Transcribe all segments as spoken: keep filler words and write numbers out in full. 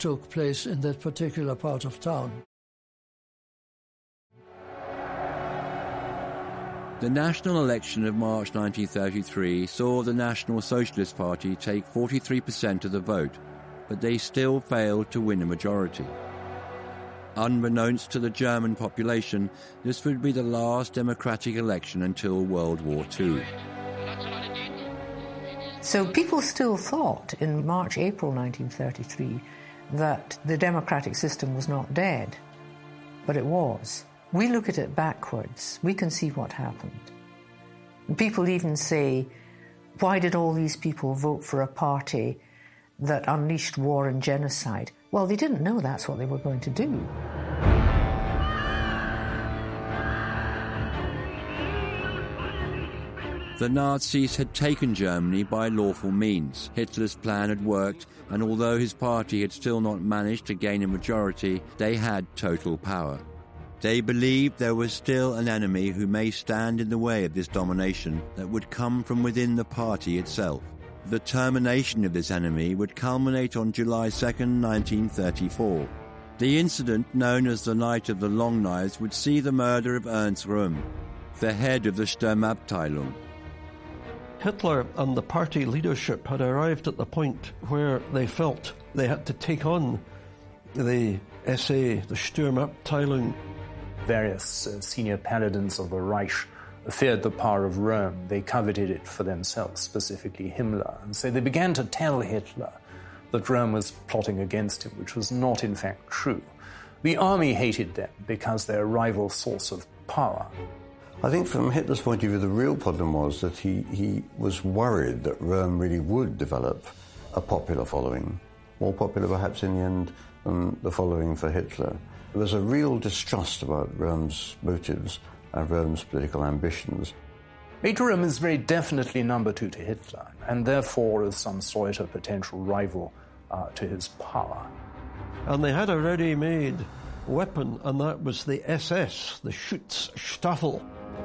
took place in that particular part of town. The national election of March nineteen thirty-three saw the National Socialist Party take forty-three percent of the vote, but they still failed to win a majority. Unbeknownst to the German population, this would be the last democratic election until World War Two. So people still thought in March, April nineteen thirty-three that the democratic system was not dead, but it was. We look at it backwards, we can see what happened. People even say, why did all these people vote for a party that unleashed war and genocide? Well, they didn't know that's what they were going to do. The Nazis had taken Germany by lawful means. Hitler's plan had worked, and although his party had still not managed to gain a majority, they had total power. They believed there was still an enemy who may stand in the way of this domination that would come from within the party itself. The termination of this enemy would culminate on July second, nineteen thirty-four. The incident, known as the Night of the Long Knives, would see the murder of Ernst Röhm, the head of the Sturmabteilung. Hitler and the party leadership had arrived at the point where they felt they had to take on the S A, the Sturmabteilung. Various uh, senior paladins of the Reich feared the power of Rome. They coveted it for themselves, specifically Himmler. And so they began to tell Hitler that Rome was plotting against him, which was not in fact true. The army hated them because they're a rival source of power. I think from Hitler's point of view, the real problem was that he, he was worried that Rome really would develop a popular following, more popular perhaps in the end than the following for Hitler. There was a real distrust about Rome's motives and Rome's political ambitions. Major Rome is very definitely number two to Hitler, and therefore, as some saw it, a potential rival uh, to his power. And they had a ready-made weapon, and that was the S S, the Schutzstaffel.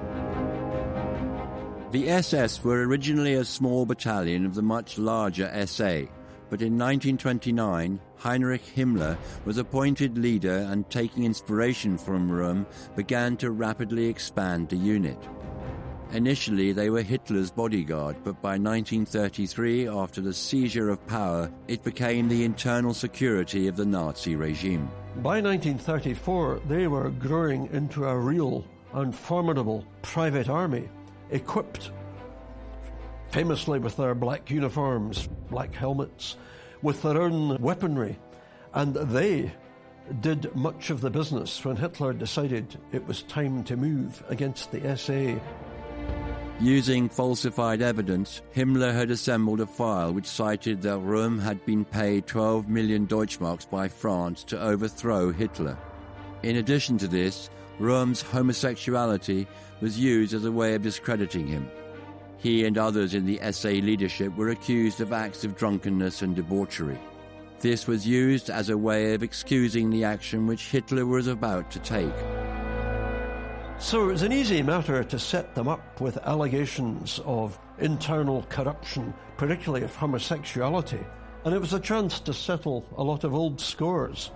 The S S were originally a small battalion of the much larger S A, but in nineteen twenty-nine, Heinrich Himmler was appointed leader and, taking inspiration from Röhm, began to rapidly expand the unit. Initially, they were Hitler's bodyguard, but by nineteen thirty-three, after the seizure of power, it became the internal security of the Nazi regime. By nineteen thirty-four, they were growing into a real and formidable private army, equipped famously with their black uniforms, black helmets, with their own weaponry. And they did much of the business when Hitler decided it was time to move against the S A. Using falsified evidence, Himmler had assembled a file which cited that Röhm had been paid twelve million Deutschmarks by France to overthrow Hitler. In addition to this, Röhm's homosexuality was used as a way of discrediting him. He and others in the S A leadership were accused of acts of drunkenness and debauchery. This was used as a way of excusing the action which Hitler was about to take. So it was an easy matter to set them up with allegations of internal corruption, particularly of homosexuality, and it was a chance to settle a lot of old scores.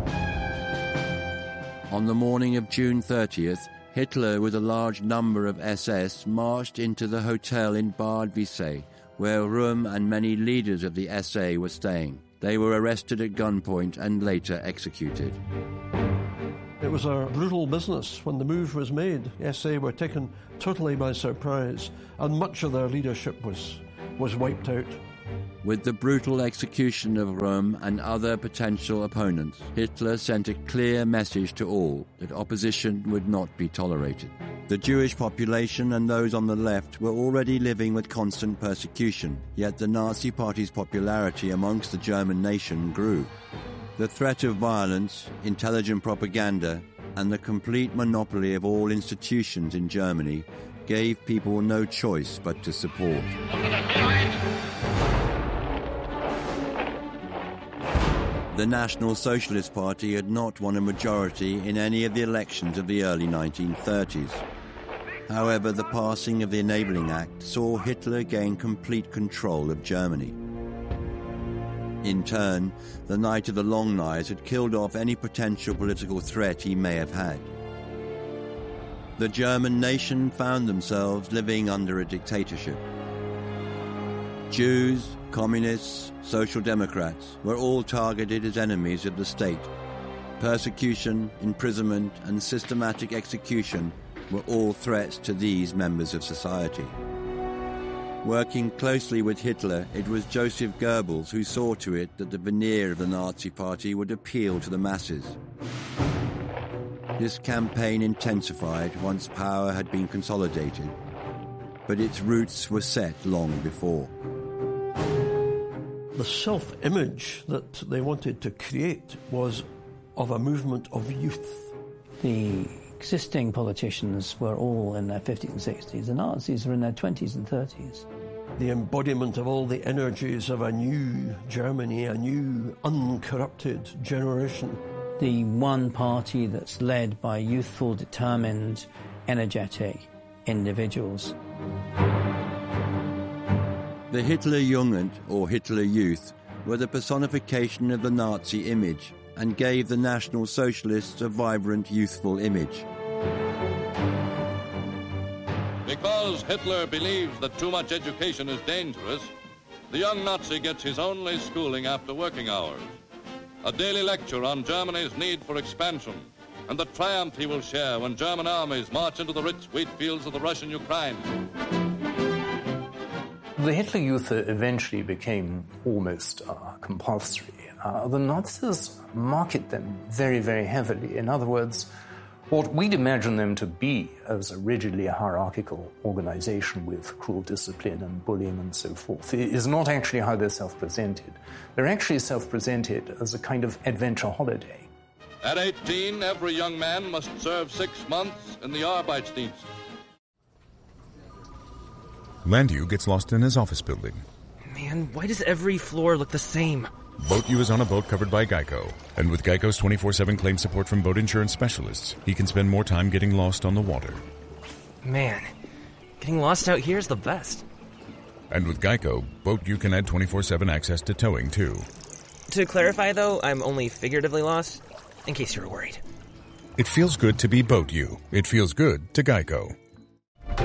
On the morning of June thirtieth, Hitler, with a large number of S S, marched into the hotel in Bad Wiessee, where Röhm and many leaders of the S A were staying. They were arrested at gunpoint and later executed. It was a brutal business when the move was made. The S A were taken totally by surprise, and much of their leadership was, was wiped out. With the brutal execution of Röhm and other potential opponents, Hitler sent a clear message to all that opposition would not be tolerated. The Jewish population and those on the left were already living with constant persecution, yet the Nazi Party's popularity amongst the German nation grew. The threat of violence, intelligent propaganda, and the complete monopoly of all institutions in Germany gave people no choice but to support. The National Socialist Party had not won a majority in any of the elections of the early nineteen thirties. However, the passing of the Enabling Act saw Hitler gain complete control of Germany. In turn, the Night of the Long Knives had killed off any potential political threat he may have had. The German nation found themselves living under a dictatorship. Jews, communists, social democrats were all targeted as enemies of the state. Persecution, imprisonment, and systematic execution were all threats to these members of society. Working closely with Hitler, it was Joseph Goebbels who saw to it that the veneer of the Nazi Party would appeal to the masses. This campaign intensified once power had been consolidated, but its roots were set long before. The self-image that they wanted to create was of a movement of youth. The existing politicians were all in their fifties and sixties. The Nazis were in their twenties and thirties. The embodiment of all the energies of a new Germany, a new uncorrupted generation. The one party that's led by youthful, determined, energetic individuals. The Hitlerjugend, or Hitler Youth, were the personification of the Nazi image and gave the National Socialists a vibrant, youthful image. Because Hitler believes that too much education is dangerous, the young Nazi gets his only schooling after working hours. A daily lecture on Germany's need for expansion and the triumph he will share when German armies march into the rich wheat fields of the Russian Ukraine. The Hitler Youth eventually became almost uh, compulsory. Uh, the Nazis market them very, very heavily. In other words, what we'd imagine them to be as a rigidly hierarchical organization with cruel discipline and bullying and so forth is not actually how they're self-presented. They're actually self-presented as a kind of adventure holiday. At eighteen, every young man must serve six months in the Arbeitsdienst. Landew gets lost in his office building. Man, why does every floor look the same? BoatU is on a boat covered by Geico. And with Geico's twenty-four seven claim support from boat insurance specialists, he can spend more time getting lost on the water. Man, getting lost out here is the best. And with Geico, BoatU can add twenty-four seven access to towing, too. To clarify, though, I'm only figuratively lost, in case you were worried. It feels good to be BoatU. It feels good to Geico.